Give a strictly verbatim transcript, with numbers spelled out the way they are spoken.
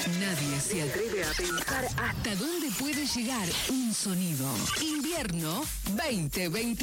Nadie se atreve a pensar hasta dónde puede llegar un sonido. Invierno veinte veinte.